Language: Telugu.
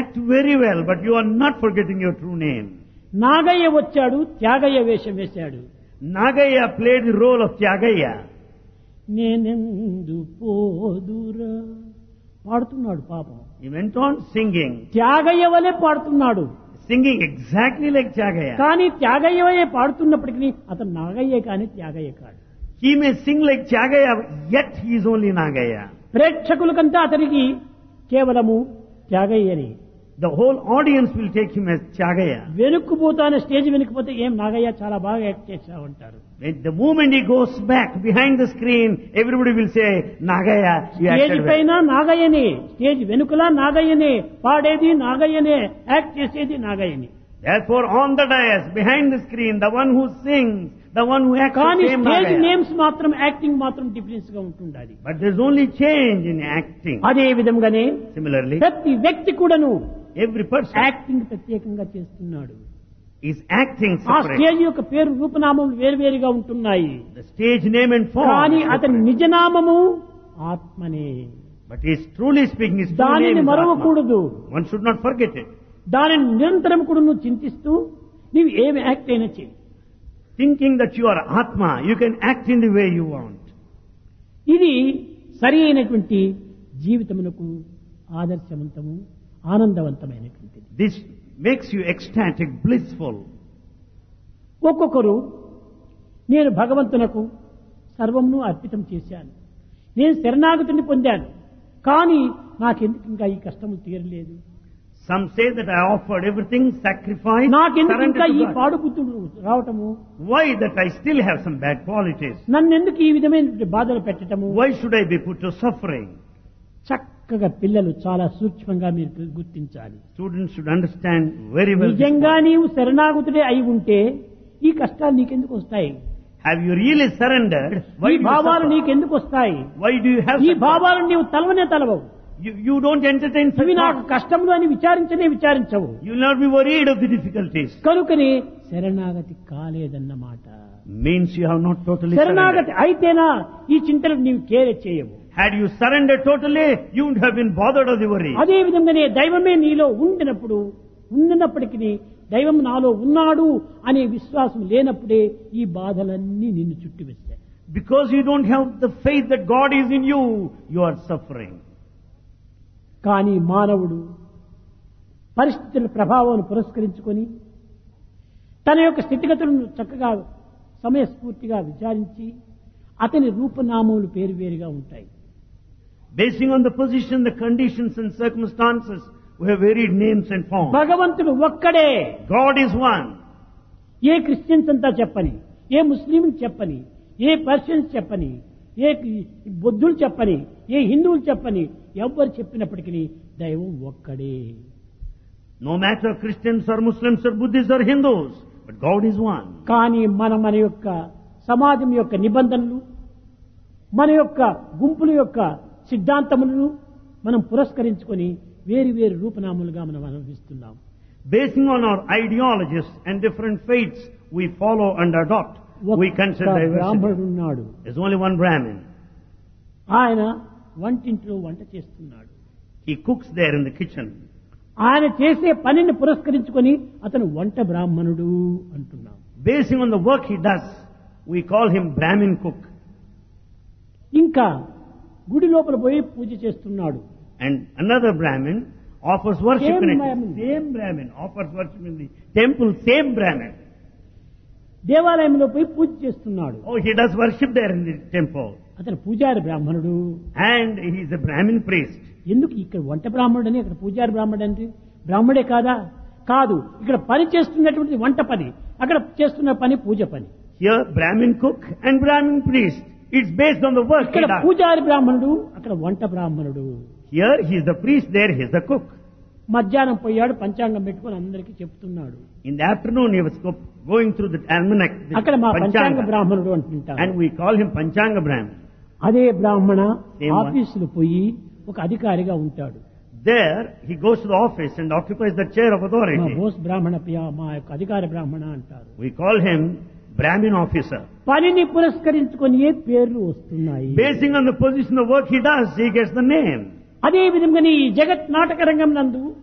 act very well, but you are not forgetting your true name. Nagaiah వచ్చాడు, త్యాగయ్య వేషం వేశాడు. Nagaya played the role of Tyagaya. నేనెందు పోదురా పాడుతున్నాడు పాపం. He went on singing, Tyagayya వలె పాడుతున్నాడు. singing exactly like Tyagaya. కానీ త్యాగయ్య వలె పాడుతున్నప్పటికీ అతను నాగయ్య కానీ త్యాగయ్య కాదు. He may sing like Tyagaya, yet he is only Nagaya. ప్రేక్షకులకంతా అతనికి కేవలము త్యాగయ్యని. The whole audience will take him as Tyagaya. వెనుక్కుపోతానే stage వెనుకపోతే ఏం నాగయ్య చాలా బాగా యాక్ట్ చేశావు అంటారు. The moment he goes back behind the screen, everybody will say, Nagaya, you stage acted well. పైన నాగయ్యనే, స్టేజ్ వెనుకలా నాగయ్యనే, పాడేది నాగయ్యనే, యాక్ట్ చేసేది నాగయ్యని. Therefore, on the dais, behind the screen, the one who sings, the one who acts, కానీ the same stage Nagaya. Names మాత్రం యాక్టింగ్ మాత్రం డిఫరెన్స్ గా ఉంటుండాలి. But there's only change in acting. అదే విధంగానే Similarly, ప్రతి వ్యక్తి కూడాను every person యాక్టింగ్ ప్రత్యేకంగా చేస్తున్నాడు. is acting ఆ separate. స్టేజ్ యొక్క పేరు రూపనామం వేరువేరుగా ఉంటున్నాయి. The stage name and form. కానీ is అతని separate. నిజనామము ఆత్మనే. But he's truly speaking, his true name దానిని is Atma. మరవకూడదు. One should not forget it. దానిని నిరంతరం కూడా నువ్వు చింతిస్తూ నీవు ఏమి యాక్ట్ అయినా చేయి. Thinking that you are Atma, you can act in the way you want. ఇది సరి అయినటువంటి జీవితమునకు ఆదర్శవంతము ఆనందవంతమైనటువంటిది. This makes you ecstatic, blissful. ఒక్కొక్కరు నేను భగవంతునకు సర్వమును అర్పితం చేశాను, నేను శరణాగతిని పొందాను, కానీ నాకెందుకు ఇంకా ఈ కష్టము తీరలేదు, Some say that I offered everything, sacrificed, నాకెందుకు ఇంకా surrendered ఈ to God. పాడుబుద్ధులు రావటము, Why that I still have some bad qualities? నన్నెందుకు ఈ విధమైన బాధలు పెట్టటము. Why should I be put to suffering? చక్కగా పిల్లలు చాలా సూక్ష్మంగా మీరు గుర్తించాలి. Students should understand very well. this నిజంగా point. నీవు శరణాగతుడే అయి ఉంటే ఈ కష్టాలు నీకెందుకు వస్తాయి, Have you really surrendered? Why ఈ do you భావాలు suffer? నీకెందుకు వస్తాయి, Why do you have ఈ such భావాలను నీవు తలవనే తలవవు, You don't entertain such ఇవి నాకు thoughts. కష్టములు అని విచారించవు. You will not be worried of the difficulties. కనుకనే శరణాగతి కాలేదన్నమాట. Means you have not totally శరణాగతి surrendered. అయితేనా ఈ చింతలకు నీవు కేర్ చేయవు. Had you surrendered totally, you wouldn't have been bothered of the worry. అదే విధంగానే దైవమే నీలో ఉండినప్పటికీ దైవం నాలో ఉన్నాడు అనే విశ్వాసం లేనప్పుడే ఈ బాధలన్నీ నిన్ను చుట్టువేస్తాయి. Because you don't have the faith that God is in you, you are suffering. కానీ మానవుడు పరిస్థితుల ప్రభావాన్ని పురస్కరించుకొని తన యొక్క స్థితిగతులను చక్కగా సమయస్ఫూర్తిగా విచారించి అతని రూపనామములు వేరువేరుగా ఉంటాయి. Basing on the position, the conditions and circumstances, we have varied names and forms. భగవంతుడు ఒక్కడే. God is one. A Christians అంతా చెప్పని, ఏ ముస్లింలు చెప్పని, ఏ పర్షియన్స్ చెప్పని, ఏ బుద్ధులు చెప్పని, ఏ హిందువులు చెప్పని, ఎవ్వరు చెప్పినప్పటికీ దైవం ఒక్కడే. No matter Christians or Muslims or Buddhists or Hindus, but God is one. కానీ మన యొక్క సమాజం యొక్క నిబంధనలు, మన యొక్క గుంపుల యొక్క సిద్ధాంతములను మనం పురస్కరించుకొని వేరు వేరు రూపనామాలుగా మనం అనుభవిస్తున్నాం. Basing on our ideologies and different faiths we follow and adopt, we consider బ్రాహ్మణుడు diversity. ఉన్నాడు, There's only one Brahmin. ఆయన వంటింట్లో వంట చేస్తున్నాడు. He cooks there in the kitchen. ఆయన చేసే పనిని పురస్కరించుకొని అతను వంట బ్రాహ్మణుడు అంటున్నాం. Basing on the work he does, we call him Brahmin cook. ఇంకా గుడి లోపల పోయి పూజ చేస్తున్నాడు. And another Brahmin offers worship Same in it. Brahmin. Same Brahmin offers worship in the temple. Same Brahmin. దేవాలయంలో పోయి పూజ చేస్తున్నాడు. Oh, he does worship there in the temple. అతను పూజారి బ్రాహ్మణుడు. And he is a Brahmin priest. ఎందుకు ఇక్కడ వంట బ్రాహ్మణుడని అక్కడ పూజారి బ్రాహ్మణుడు అంటే బ్రాహ్మడే కాదా? కాదు, ఇక్కడ పని చేస్తున్నటువంటి వంట పని, అక్కడ చేస్తున్న పని పూజ పని. Here Brahmin cook and Brahmin priest. It's based on the work he ఇక్కడ does. పూజారి బ్రాహ్మణుడు, అక్కడ వంట బ్రాహ్మణుడు. Here he is the priest, there he is the cook. మధ్యాహ్నం పోయాడు, పంచాంగం పెట్టుకొని అందరికీ చెప్తున్నాడు. In the afternoon he was going through the almanac, the అక్కడ మా పంచాంగ Panchanga. బ్రాహ్మణుడు అంటుంటారు. And we call him Panchanga Brahmin. అదే బ్రాహ్మణ Same one. ఆఫీసులు పోయి ఒక అధికారిగా ఉంటాడు. There he goes to the office and occupies the chair of మా authority. బోస్ బ్రాహ్మణ మా యొక్క అధికార బ్రాహ్మణ అంటారు. We call him Brahmin officer. పనిని పురస్కరించుకొని ఏ పేర్లు వస్తున్నాయి. Basing on the position of work he does, he gets the name. అదే విధంగా ఈ జగత్ నాటక రంగం నందు